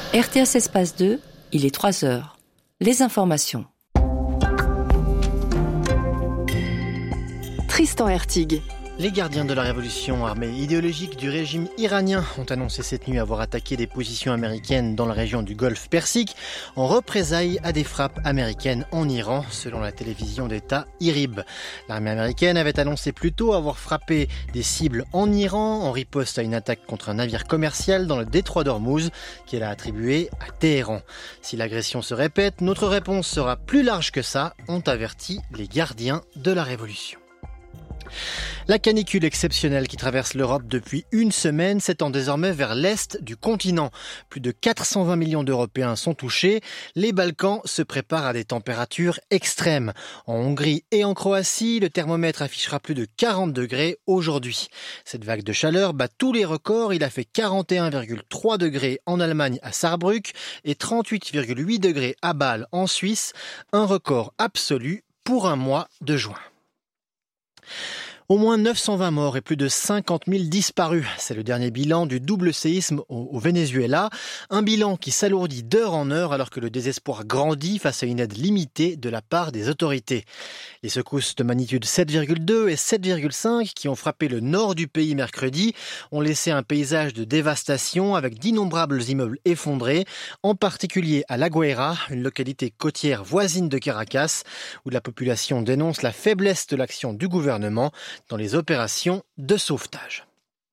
RTS Espace 2, il est 3 heures. Les informations. Tristan Hertig. Les gardiens de la révolution, armée idéologique du régime iranien, ont annoncé cette nuit avoir attaqué des positions américaines dans la région du Golfe Persique en représailles à des frappes américaines en Iran, selon la télévision d'État IRIB. L'armée américaine avait annoncé plus tôt avoir frappé des cibles en Iran en riposte à une attaque contre un navire commercial dans le détroit d'Ormuz qu'elle a attribué à Téhéran. Si l'agression se répète, notre réponse sera plus large que ça, ont averti les gardiens de la révolution. La canicule exceptionnelle qui traverse l'Europe depuis une semaine s'étend désormais vers l'est du continent. Plus de 420 millions d'Européens sont touchés. Les Balkans se préparent à des températures extrêmes. En Hongrie et en Croatie, le thermomètre affichera plus de 40 degrés aujourd'hui. Cette vague de chaleur bat tous les records. Il a fait 41,3 degrés en Allemagne à Saarbrück et 38,8 degrés à Bâle en Suisse. Un record absolu pour un mois de juin. Au moins 920 morts et plus de 50 000 disparus. C'est le dernier bilan du double séisme au Venezuela. Un bilan qui s'alourdit d'heure en heure alors que le désespoir grandit face à une aide limitée de la part des autorités. Les secousses de magnitude 7,2 et 7,5 qui ont frappé le nord du pays mercredi ont laissé un paysage de dévastation avec d'innombrables immeubles effondrés, en particulier à La Guaira, une localité côtière voisine de Caracas, où la population dénonce la faiblesse de l'action du gouvernement dans les opérations de sauvetage.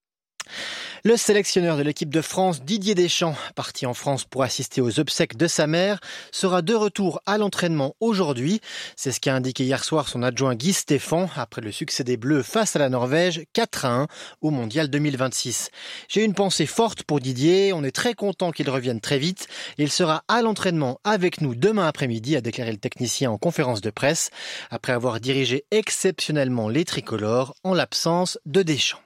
Le sélectionneur de l'équipe de France, Didier Deschamps, parti en France pour assister aux obsèques de sa mère, sera de retour à l'entraînement aujourd'hui. C'est ce qu'a indiqué hier soir son adjoint Guy Stéphane après le succès des Bleus face à la Norvège 4-1 au Mondial 2026. J'ai une pensée forte pour Didier, on est très content qu'il revienne très vite. Il sera à l'entraînement avec nous demain après-midi, a déclaré le technicien en conférence de presse, après avoir dirigé exceptionnellement les tricolores en l'absence de Deschamps.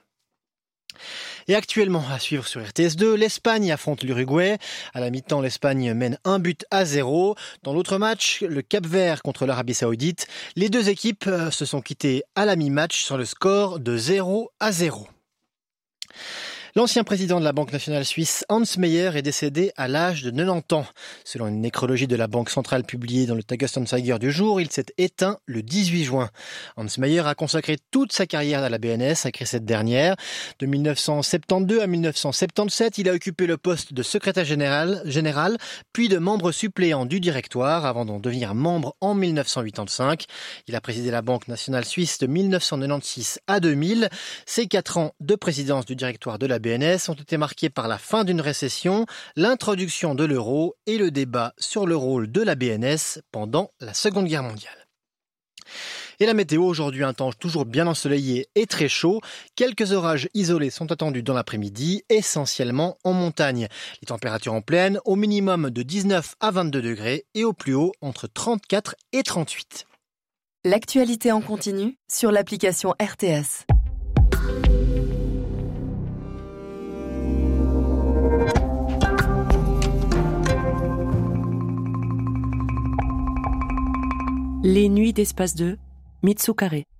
Et actuellement, à suivre sur RTS2, l'Espagne affronte l'Uruguay. À la mi-temps, l'Espagne mène 1-0. Dans l'autre match, le Cap-Vert contre l'Arabie Saoudite, les deux équipes se sont quittées à la mi-match sur le score de 0-0. L'ancien président de la Banque nationale suisse, Hans Meyer, est décédé à l'âge de 90 ans. Selon une nécrologie de la Banque centrale publiée dans le Tagesanzeiger du jour, il s'est éteint le 18 juin. Hans Meyer a consacré toute sa carrière à la BNS, a écrit cette dernière. De 1972 à 1977, il a occupé le poste de secrétaire général, puis de membre suppléant du directoire, avant d'en devenir membre en 1985. Il a présidé la Banque nationale suisse de 1996 à 2000. Ses 4 ans de présidence du directoire de la BNS ont été marqués par la fin d'une récession, l'introduction de l'euro et le débat sur le rôle de la BNS pendant la Seconde Guerre mondiale. Et la météo, aujourd'hui, un temps toujours bien ensoleillé et très chaud. Quelques orages isolés sont attendus dans l'après-midi, essentiellement en montagne. Les températures en plaine, au minimum de 19 à 22 degrés et au plus haut entre 34 et 38. L'actualité en continu sur l'application RTS. Les nuits d'Espace 2, Mitsu Carré.